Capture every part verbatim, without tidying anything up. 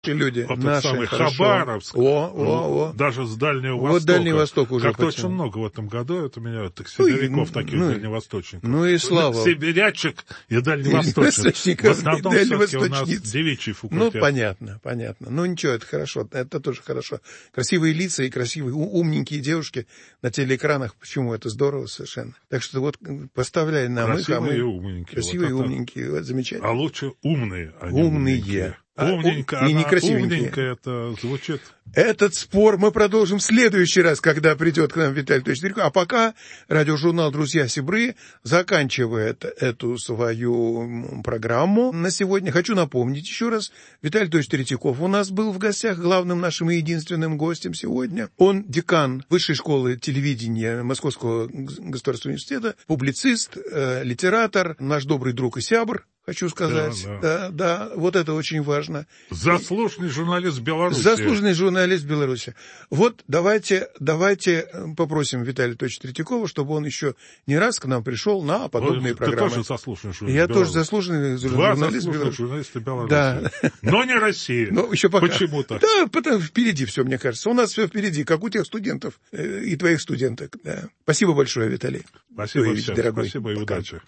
наши люди. Вот наши, тот самый хорошо. Хабаровск. О, о, о. Даже с Дальнего Востока. Вот Дальний Восток уже Как-то потянул. очень много в этом году. Это меня так сибиряков, ну, таких ну, дальневосточников. Ну и слава. Сибирячек и дальневосточник. В основном все-таки у нас девичий факультет. Ну, понятно, понятно. Ну, ничего, это хорошо, это тоже хорошо. Красивые лица и красивые, умненькие девушки на телеэкранах. Почему? Это здорово совершенно. Так что вот поставляй нам их, а мы... Красивые и умненькие. Красивые и вот умненькие, вот, замечательно. А лучше умные, а не умные. умненькие. А, умненько, и она некрасивенькие. умненько, это звучит. Этот спор мы продолжим в следующий раз, когда придет к нам Виталий Точнерьков. А пока радиожурнал «Друзья Сибры» заканчивает эту свою программу на сегодня. Хочу напомнить еще раз, Виталий Точнерьков Третьяков у нас был в гостях, главным нашим и единственным гостем сегодня. Он декан Высшей школы телевидения Московского государственного университета, публицист, э, литератор, наш добрый друг и сябр. Хочу сказать, да, да, да, да, вот это очень важно. Заслуженный журналист Беларуси. Заслуженный журналист Беларуси. Вот давайте, давайте попросим Виталия Точнерькова Третьякова, чтобы он еще не раз к нам пришел на подобные Ты программы. Ты тоже заслуженный журналист Я Беларуси. тоже заслуженный Два журналист заслуженных Беларуси. журналиста Беларуси. Да. Но не Россия. Но еще пока. Почему-то. Да, потому впереди все, мне кажется. У нас все впереди, как у тех студентов э, и твоих студенток. Да. Спасибо большое, Виталий. Спасибо всем. Дорогой. Спасибо и Пока. удачи.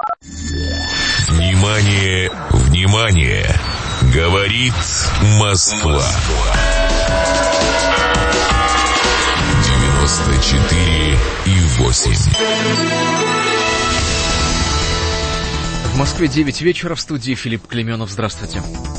Внимание, внимание! Говорит Москва. девяносто четыре и восемь. В Москве девять вечера, в студии Филипп Клеменов. Здравствуйте.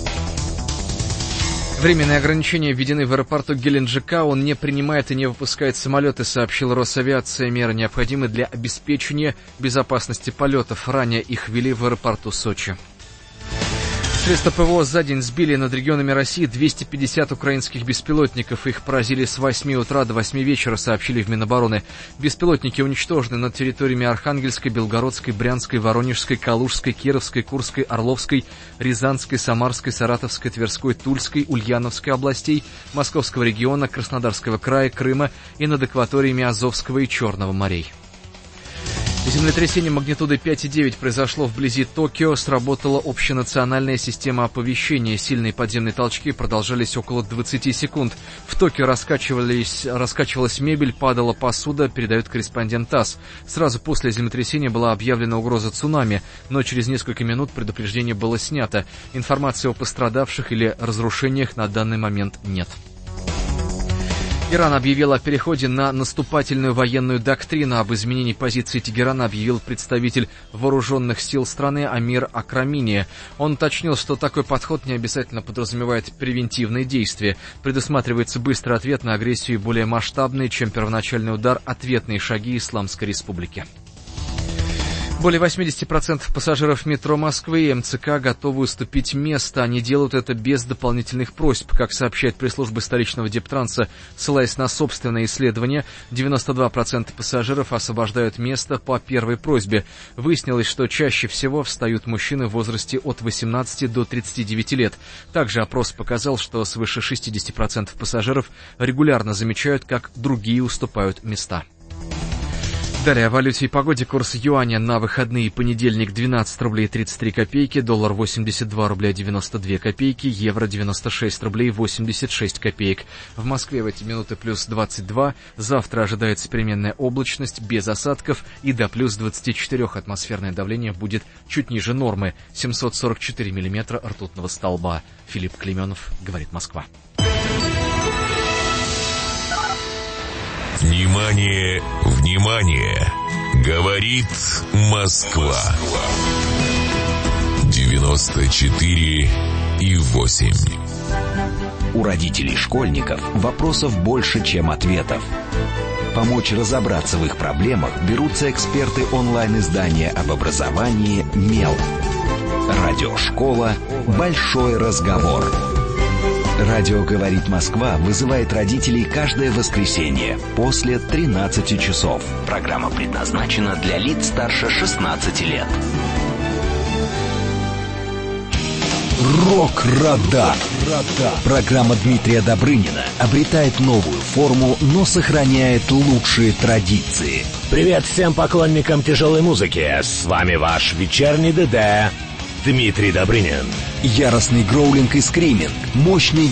Временные ограничения введены в аэропорту Геленджика. Он не принимает и не выпускает самолеты, сообщил Росавиация. Меры необходимы для обеспечения безопасности полетов. Ранее их ввели в аэропорту Сочи. Средства ПВО за день сбили над регионами России двести пятьдесят украинских беспилотников. Их поразили с восьми утра до восьми вечера, сообщили в Минобороны. Беспилотники уничтожены над территориями Архангельской, Белгородской, Брянской, Воронежской, Калужской, Кировской, Курской, Орловской, Рязанской, Самарской, Саратовской, Тверской, Тульской, Ульяновской областей, Московского региона, Краснодарского края, Крыма и над акваториями Азовского и Черного морей. Землетрясение магнитудой пять и девять произошло вблизи Токио. Сработала общенациональная система оповещения. Сильные подземные толчки продолжались около двадцати секунд. В Токио раскачивались, раскачивалась мебель, падала посуда, передает корреспондент ТАСС. Сразу после землетрясения была объявлена угроза цунами, но через несколько минут предупреждение было снято. Информации о пострадавших или разрушениях на данный момент нет. Иран объявил о переходе на наступательную военную доктрину. Об изменении позиции Тегерана объявил представитель вооруженных сил страны Амир Акрамини. Он уточнил, что такой подход не обязательно подразумевает превентивные действия. Предусматривается быстрый ответ на агрессию и более масштабные, чем первоначальный удар, ответные шаги Исламской Республики. Более восемьдесят процентов пассажиров метро Москвы и МЦК готовы уступить место. Они делают это без дополнительных просьб. Как сообщает пресс-служба столичного Дептранса, ссылаясь на собственное исследование, девяносто два процента пассажиров освобождают место по первой просьбе. Выяснилось, что чаще всего встают мужчины в возрасте от восемнадцати до тридцати девяти лет. Также опрос показал, что свыше шестидесяти процентов пассажиров регулярно замечают, как другие уступают места. Далее о валюте и погоде. Курс юаня на выходные: понедельник двенадцать рублей тридцать три копейки, доллар восемьдесят два рубля девяносто две копейки, евро девяносто шесть рублей восемьдесят шесть копеек. В Москве в эти минуты плюс двадцать два. Завтра ожидается переменная облачность без осадков и до плюс двадцати четырёх. Атмосферное давление будет чуть ниже нормы. семьсот сорок четыре миллиметра ртутного столба. Филипп Клеменов, говорит Москва. Внимание, внимание! Говорит Москва. девяносто четыре и восемь. У родителей школьников вопросов больше, чем ответов. Помочь разобраться в их проблемах берутся эксперты онлайн-издания об образовании «Мел». Радиошкола «Большой разговор». Радио «Говорит Москва» вызывает родителей каждое воскресенье после тринадцати часов. Программа предназначена для лиц старше шестнадцати лет. Рок-радар. Программа Дмитрия Добрынина обретает новую форму, но сохраняет лучшие традиции. Привет всем поклонникам тяжелой музыки. С вами ваш вечерний ДД Дмитрий Добрынин. Яростный гроулинг и скриминг, мощный